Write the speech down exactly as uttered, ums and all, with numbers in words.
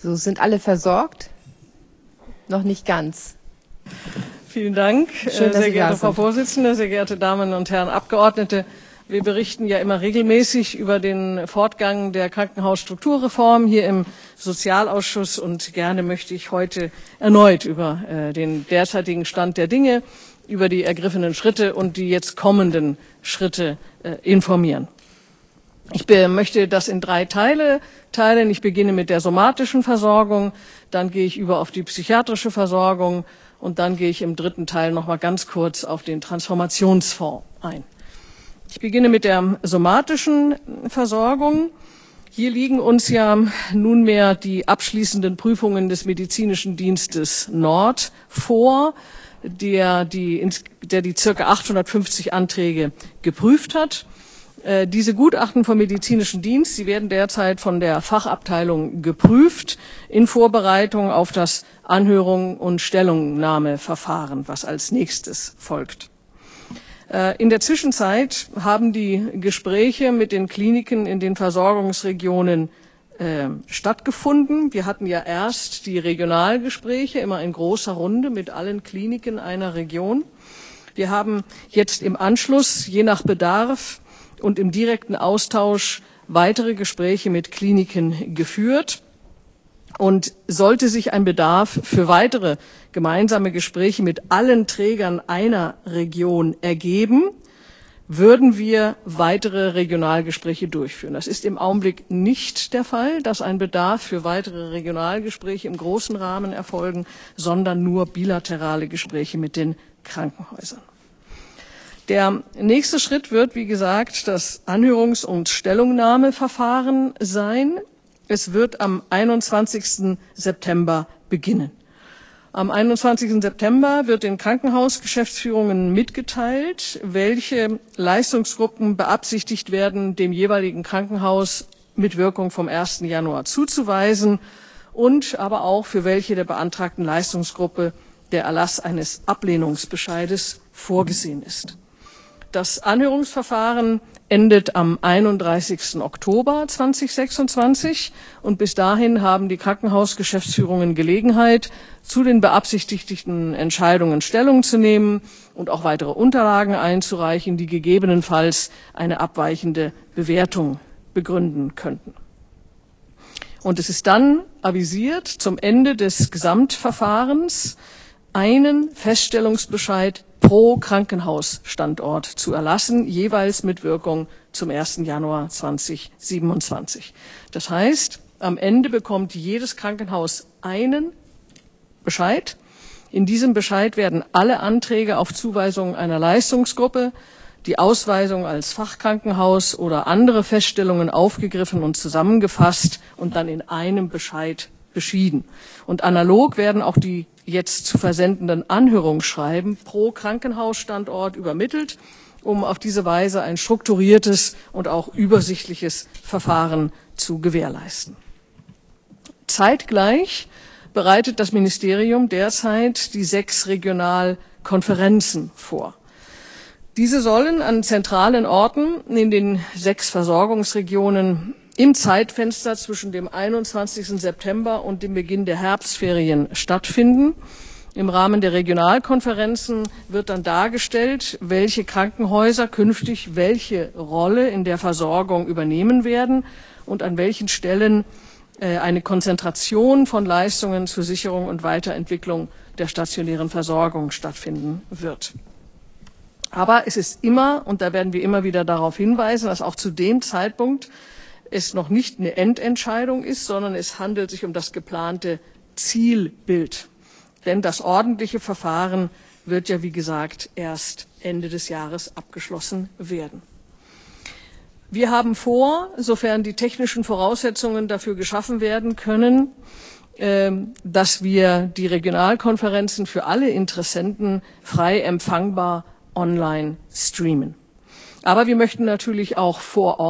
So, sind alle versorgt? Noch nicht ganz. Vielen Dank, Schön, sehr geehrte Frau Vorsitzende, sehr geehrte Damen und Herren Abgeordnete. Wir berichten ja immer regelmäßig über den Fortgang der Krankenhausstrukturreform hier im Sozialausschuss, und gerne möchte ich heute erneut über äh, den derzeitigen Stand der Dinge, über die ergriffenen Schritte und die jetzt kommenden Schritte äh, informieren. Ich möchte das in drei Teile teilen. Ich beginne mit der somatischen Versorgung, dann gehe ich über auf die psychiatrische Versorgung und dann gehe ich im dritten Teil noch mal ganz kurz auf den Transformationsfonds ein. Ich beginne mit der somatischen Versorgung. Hier liegen uns ja nunmehr die abschließenden Prüfungen des Medizinischen Dienstes Nord vor, der die, der die circa achthundertfünfzig Anträge geprüft hat. Diese Gutachten vom Medizinischen Dienst, sie werden derzeit von der Fachabteilung geprüft in Vorbereitung auf das Anhörung- und Stellungnahmeverfahren, was als nächstes folgt. In der Zwischenzeit haben die Gespräche mit den Kliniken in den Versorgungsregionen äh, stattgefunden. Wir hatten ja erst die Regionalgespräche, immer in großer Runde mit allen Kliniken einer Region. Wir haben jetzt im Anschluss, je nach Bedarf und im direkten Austausch, weitere Gespräche mit Kliniken geführt. Und sollte sich ein Bedarf für weitere gemeinsame Gespräche mit allen Trägern einer Region ergeben, würden wir weitere Regionalgespräche durchführen. Das ist im Augenblick nicht der Fall, dass ein Bedarf für weitere Regionalgespräche im großen Rahmen erfolgen, sondern nur bilaterale Gespräche mit den Krankenhäusern. Der nächste Schritt wird, wie gesagt, das Anhörungs- und Stellungnahmeverfahren sein. Es wird am einundzwanzigsten September beginnen. Am einundzwanzigsten September wird den Krankenhausgeschäftsführungen mitgeteilt, welche Leistungsgruppen beabsichtigt werden, dem jeweiligen Krankenhaus mit Wirkung vom ersten Januar zuzuweisen, und aber auch für welche der beantragten Leistungsgruppe der Erlass eines Ablehnungsbescheides vorgesehen ist. Das Anhörungsverfahren endet am einunddreißigsten Oktober zweitausendsechsundzwanzig, und bis dahin haben die Krankenhausgeschäftsführungen Gelegenheit, zu den beabsichtigten Entscheidungen Stellung zu nehmen und auch weitere Unterlagen einzureichen, die gegebenenfalls eine abweichende Bewertung begründen könnten. Und es ist dann avisiert, zum Ende des Gesamtverfahrens einen Feststellungsbescheid pro Krankenhausstandort zu erlassen, jeweils mit Wirkung zum ersten Januar zweitausendsiebenundzwanzig. Das heißt, am Ende bekommt jedes Krankenhaus einen Bescheid. In diesem Bescheid werden alle Anträge auf Zuweisung einer Leistungsgruppe, die Ausweisung als Fachkrankenhaus oder andere Feststellungen aufgegriffen und zusammengefasst und dann in einem Bescheid beschieden. Und analog werden auch die jetzt zu versendenden Anhörungsschreiben pro Krankenhausstandort übermittelt, um auf diese Weise ein strukturiertes und auch übersichtliches Verfahren zu gewährleisten. Zeitgleich bereitet das Ministerium derzeit die sechs Regionalkonferenzen vor. Diese sollen an zentralen Orten in den sechs Versorgungsregionen im Zeitfenster zwischen dem einundzwanzigsten September und dem Beginn der Herbstferien stattfinden. Im Rahmen der Regionalkonferenzen wird dann dargestellt, welche Krankenhäuser künftig welche Rolle in der Versorgung übernehmen werden und an welchen Stellen äh, eine Konzentration von Leistungen zur Sicherung und Weiterentwicklung der stationären Versorgung stattfinden wird. Aber es ist immer, und da werden wir immer wieder darauf hinweisen, dass auch zu dem Zeitpunkt es noch nicht eine Endentscheidung ist, sondern es handelt sich um das geplante Zielbild. Denn das ordentliche Verfahren wird ja, wie gesagt, erst Ende des Jahres abgeschlossen werden. Wir haben vor, sofern die technischen Voraussetzungen dafür geschaffen werden können, dass wir die Regionalkonferenzen für alle Interessenten frei empfangbar online streamen. Aber wir möchten natürlich auch vor Ort